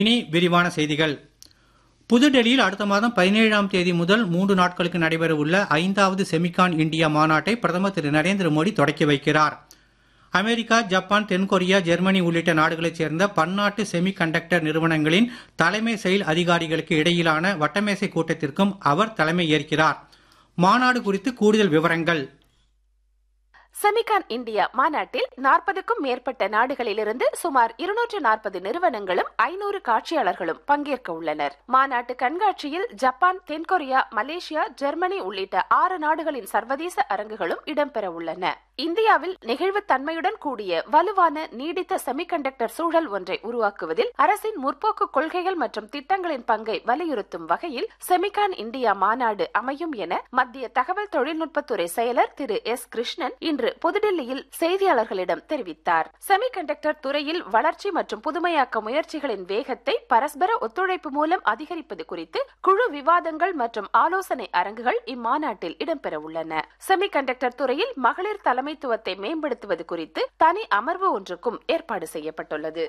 இனி விரிவான செய்திகள். புதுடெல்லியில் அடுத்த மாதம் 17ஆம் தேதி முதல் 3 நாட்களுக்கு நடைபெற உள்ள 5வது செமிகான் இந்தியா மாநாட்டை பிரதமர் திரு நரேந்திர மோடி தொடக்கி வைக்கிறார். அமெரிக்கா, ஜப்பான், தென்கொரியா, ஜெர்மனி உள்ளிட்ட நாடுகளைச் சேர்ந்த பன்னாட்டு செமி கண்டக்டர் நிறுவனங்களின் தலைமை செயல் அதிகாரிகளுக்கு இடையிலான வட்டமேசை கூட்டத்திற்கும் அவர் தலைமை ஏற்கிறார். மாநாடு குறித்து கூடுதல் விவரங்கள். செமிகான் இந்தியா மாநாட்டில் 40க்கும் மேற்பட்ட நாடுகளிலிருந்து சுமார் 240 நிறுவனங்களும் 500 காட்சியாளர்களும் பங்கேற்க உள்ளனர். மாநாட்டு கண்காட்சியில் ஜப்பான், தென்கொரியா, மலேசியா, ஜெர்மனி உள்ளிட்ட 6 நாடுகளின் சர்வதேச அரங்குகளும் இடம்பெற உள்ளன. இந்தியாவில் நெகிழ்வுத்தன்மையுடன் கூடிய வலுவான நீடித்த செமிகண்டக்டர் சூழல் ஒன்றை உருவாக்குவதில் அரசின் முற்போக்கு கொள்கைகள் மற்றும் திட்டங்களின் பங்கை வலியுறுத்தும் வகையில் செமிகான் இந்தியா மாநாடு அமையும் என மத்திய தகவல் தொழில்நுட்பத்துறை செயலர் திரு எஸ். கிருஷ்ணன் இன்று புதுடெல்லியில் செய்தியாளர்களிடம் தெரிவித்தார். செமிகண்டக்டர் துறையில் வளர்ச்சி மற்றும் புதுமையாக்க முயற்சிகளின் வேகத்தை பரஸ்பர ஒத்துழைப்பு மூலம் அதிகரிப்பது குறித்து குழு விவாதங்கள் மற்றும் ஆலோசனை அரங்குகள் இம்மாநாட்டில் இடம்பெற உள்ளன. செமிகண்டக்டர் துறையில் மகளிர் தலைமைத்துவத்தை மேம்படுத்துவது குறித்து தனி அமர்வு ஒன்றுக்கும் ஏற்பாடு செய்யப்பட்டுள்ளது.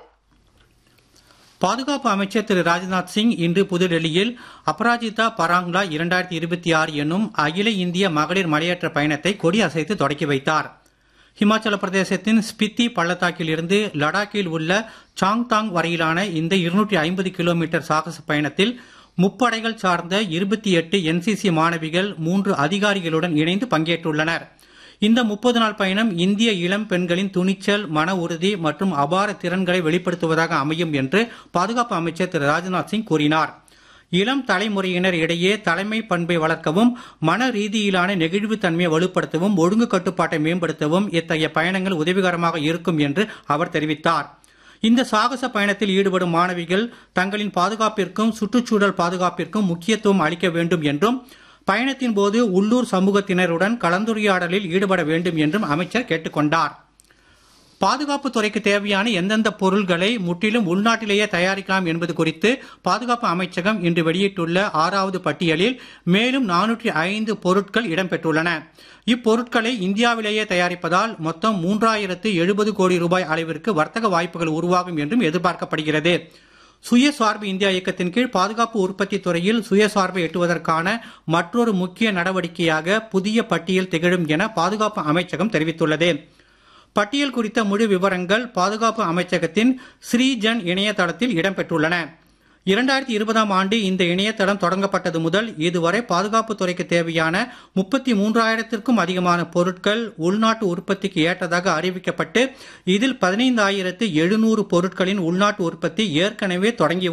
பாதுகாப்பு அமைச்சர் திரு ராஜ்நாத் சிங் இன்று புதுடெல்லியில் அபராஜிதா பராங்லா 2026 என்னும் அகில இந்திய மகளிர் மலையேற்ற பயணத்தை கொடியசைத்து தொடக்கி வைத்தார். ஹிமாச்சல பிரதேசத்தின் ஸ்பித்தி பள்ளத்தாக்கில் இருந்து லடாக்கில் உள்ள சாங்தாங் வரையிலான இந்த 250 கிலோமீட்டர் சாகச பயணத்தில் முப்படைகள் சார்ந்த 28 NCC மாணவிகள் 3 அதிகாரிகளுடன் இணைந்து பங்கேற்றுள்ளனர். இந்த 30 நாள் பயணம் இந்திய இளம் பெண்களின் துணிச்சல், மன உறுதி மற்றும் அபார திறன்களை வெளிப்படுத்துவதாக அமையும் என்று பாதுகாப்பு அமைச்சர் திரு ராஜ்நாத் சிங் கூறினார். இளம் தலைமுறையினர் இடையே தலைமை பண்பை வளர்க்கவும், மன ரீதியிலான நெகிழ்வுத்தன்மையை வலுப்படுத்தவும், ஒழுங்கு கட்டுப்பாட்டை மேம்படுத்தவும் இத்தகைய பயணங்கள் உதவிகரமாக இருக்கும் என்று அவர் தெரிவித்தார். இந்த சாகச பயணத்தில் ஈடுபடும் மாணவிகள் தங்களின் பாதுகாப்பிற்கும் சுற்றுச்சூழல் பாதுகாப்பிற்கும் முக்கியத்துவம் அளிக்க வேண்டும் என்றும், பயணத்தின் போது உள்ளூர் சமூகத்தினருடன் கலந்துரையாடலில் ஈடுபட வேண்டும் என்றும் அமைச்சர் கேட்டுக்கொண்டார். பாதுகாப்பு துறைக்கு தேவையான எந்தெந்த பொருள்களை முற்றிலும் உள்நாட்டிலேயே தயாரிக்கலாம் என்பது குறித்து பாதுகாப்பு அமைச்சகம் இன்று வெளியிட்டுள்ள 6வது பட்டியலில் மேலும் 405 பொருட்கள் இடம்பெற்றுள்ளன. இப்பொருட்களை இந்தியாவிலேயே தயாரிப்பதால் மொத்தம் 3070 கோடி ரூபாய் அளவிற்கு வர்த்தக வாய்ப்புகள் உருவாகும் என்றும் எதிர்பார்க்கப்படுகிறது. சுயசார்பு இந்தியா இயக்கத்தின் கீழ் பாதுகாப்பு உற்பத்தி துறையில் சுயசார்பை எட்டுவதற்கான மற்றொரு முக்கிய நடவடிக்கையாக புதிய பட்டியல் திகழும் என பாதுகாப்பு அமைச்சகம் தெரிவித்துள்ளது. பட்டியல் குறித்த முழு விவரங்கள் பாதுகாப்பு அமைச்சகத்தின் ஸ்ரீஜன் இணையதளத்தில் இடம்பெற்றுள்ளன. 2020ஆம் ஆண்டு இந்த இணையதளம் தொடங்கப்பட்டது முதல் இதுவரை பாதுகாப்பு துறைக்கு தேவையான 33,000த்திற்கும் அதிகமான பொருட்கள் உள்நாட்டு உற்பத்திக்கு ஏற்றதாக அறிவிக்கப்பட்டு இதில் 15,700 பொருட்களின் உள்நாட்டு உற்பத்தி ஏற்கனவே தொடங்கி